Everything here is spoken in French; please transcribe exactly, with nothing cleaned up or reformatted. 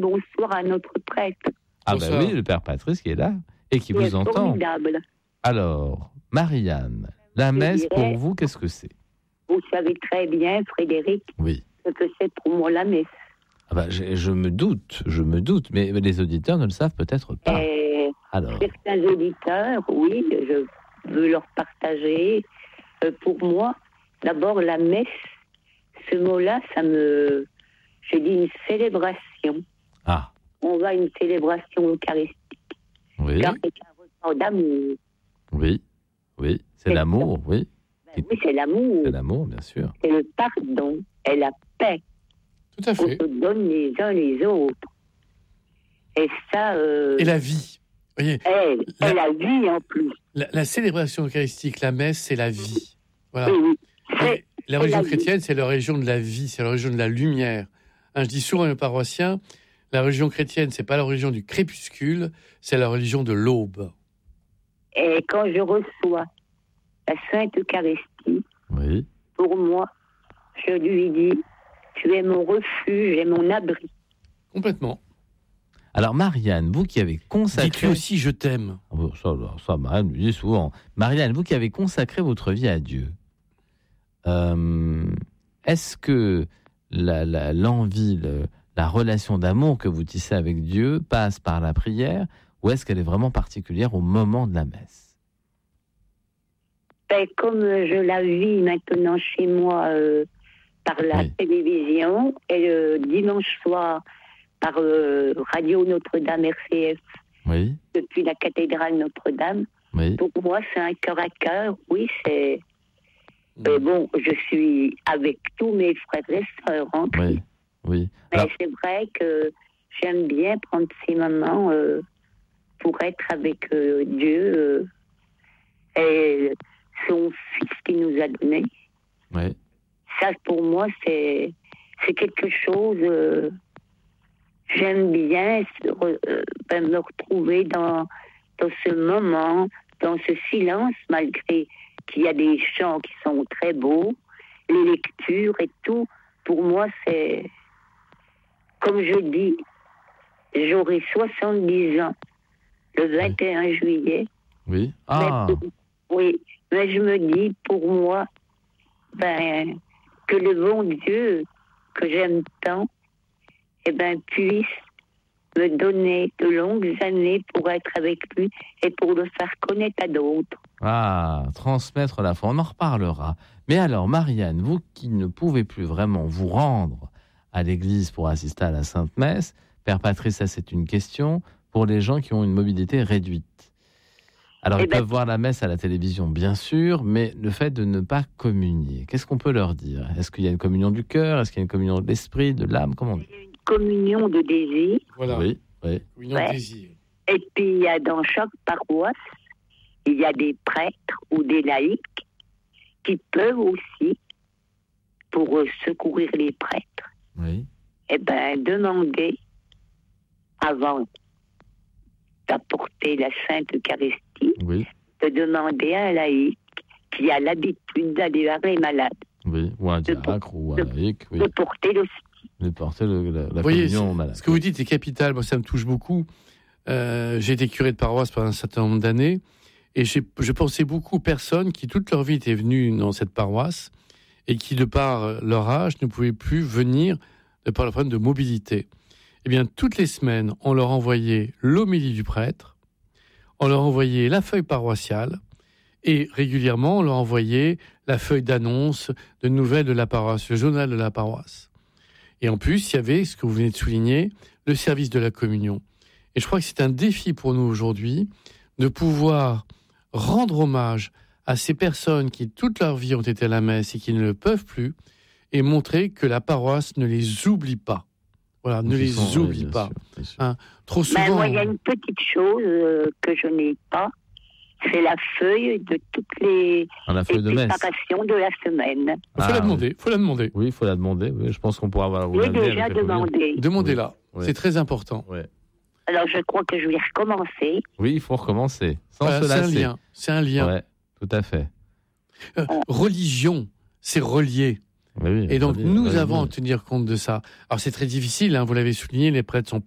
bonsoir à notre prêtre. Ah Bonsoir. ben oui, le Père Patrice qui est là et qui Il vous est entend. formidable. Alors, Marianne, la messe dirais- pour vous, qu'est-ce que c'est? Vous savez très bien, Frédéric, Oui. ce que c'est pour moi la messe. Ah ben, je, je me doute, je me doute, mais les auditeurs ne le savent peut-être pas. Et Alors, certains auditeurs, oui, je veux leur partager. Euh, pour moi, d'abord, la messe, ce mot-là, ça me... Je dis une célébration. ah, On va à une célébration eucharistique. oui, Car c'est un repas d'amour. oui, oui, c'est C'est l'amour, oui, Ben oui, c'est l'amour, c'est l'amour, bien sûr. c'est le pardon et la paix Tout à qu'on fait. se donne les uns les autres. Et ça, euh, Et la vie. Vous voyez, et, la- et la vie en plus. la, la célébration eucharistique, la messe, c'est la vie. Voilà. Oui, oui. Et C'est- la c'est religion la vie. chrétienne, c'est la religion de la vie, c'est la religion de la lumière. Hein, je dis souvent à mes paroissiens, la religion chrétienne, c'est pas la religion du crépuscule, c'est la religion de l'aube. Et quand je reçois la Sainte Eucharistie, Oui, pour moi, je lui dis, tu es mon refuge et mon abri. Complètement. alors Marianne, vous qui avez Dis-tu consacré... aussi, je t'aime. Ah bon, Ça, ça, Marianne me dit souvent. Marianne, vous qui avez consacré votre vie à Dieu, euh, est-ce que la, la- l'envie, le- la relation d'amour que vous tissez avec Dieu passe par la prière ou est-ce qu'elle est vraiment particulière au moment de la messe? Ben, comme je la vis maintenant chez moi euh, par la Oui. télévision et le dimanche soir par euh, Radio Notre-Dame R C F Oui, depuis la cathédrale Notre-Dame, oui, pour moi c'est un cœur à cœur. Oui, c'est. Mm. Mais bon, je suis avec tous mes frères et sœurs en Christ. oui, oui. Mais Alors, c'est vrai que j'aime bien prendre ces moments euh, pour être avec euh, Dieu euh, et son Fils qui nous a donné. oui, Ça, pour moi, c'est, c'est quelque chose. euh, j'aime bien se re- euh, ben, me retrouver dans, dans ce moment, dans ce silence, malgré qu'il y a des chants qui sont très beaux, les lectures et tout. Pour moi, c'est. Comme je dis, j'aurai soixante-dix ans le vingt et un juillet. oui. Ah, Mais, oui, mais je me dis, pour moi, ben, que le bon Dieu que j'aime tant, eh ben, puisse me donner de longues années pour être avec lui et pour le faire connaître à d'autres. ah, transmettre la foi, on en reparlera. Mais alors, Marianne, vous qui ne pouvez plus vraiment vous rendre à l'église pour assister à la Sainte Messe, Père Patrice, ça c'est une question pour les gens qui ont une mobilité réduite. Alors, Eh ils ben- peuvent voir la messe à la télévision, bien sûr, mais le fait de ne pas communier, qu'est-ce qu'on peut leur dire? Est-ce qu'il y a une communion du cœur? Est-ce qu'il y a une communion de l'esprit, de l'âme? Comment on dit? Une communion de désir. Voilà. Oui, oui, Communion Ouais. de désir. Et puis, il y a dans chaque paroisse, il y a des prêtres ou des laïcs qui peuvent aussi, pour euh, secourir les prêtres, oui. eh ben, demander, avant d'apporter la Sainte Eucharistie, Oui, de demander à un laïc qui a l'habitude d'aller vers les malades, oui, ou un De- diacre, ou un de- laïc, oui, de porter le... de porter le- la, la Vous voyez, communion c'est- au malade. ce que vous dites est capital. Moi, ça me touche beaucoup. Euh, j'ai été curé de paroisse pendant un certain nombre d'années et j'ai, je pensais beaucoup aux personnes qui, toute leur vie, étaient venues dans cette paroisse et qui, de par leur âge, ne pouvaient plus venir de par le problème de mobilité. Eh bien, toutes les semaines, on leur envoyait l'homélie du prêtre, on leur envoyait la feuille paroissiale et régulièrement, on leur envoyait la feuille d'annonce de nouvelles de la paroisse, le journal de la paroisse. Et en plus, il y avait, ce que vous venez de souligner, le service de la communion. Et je crois que c'est un défi pour nous aujourd'hui de pouvoir rendre hommage à ces personnes qui, toute leur vie, ont été à la messe et qui ne le peuvent plus, et montrer que la paroisse ne les oublie pas. Voilà, ne Qui les sont- oui, oublie bien pas. sûr, bien sûr. Hein, trop Ben, souvent... moi, il y a une petite chose euh, que je n'ai pas, c'est la feuille de toutes les, Dans la les feuille de messe. préparations de la semaine. Il faut Ah, la demander, faut la demander. Oui, il faut la demander. Oui, je pense qu'on pourra avoir vous J'ai l'amener déjà avec la communion. demandé. Demandez-la, Oui. c'est très important. Ouais. Alors, je crois que je vais recommencer. Oui, il faut recommencer. Sans Voilà, se c'est un lasser. lien, c'est un lien. Ouais, tout à fait. Euh, religion, c'est relié. Oui, oui, Et donc, oui, nous oui, avons oui. à tenir compte de ça. Alors, c'est très difficile, hein, vous l'avez souligné, les prêtres sont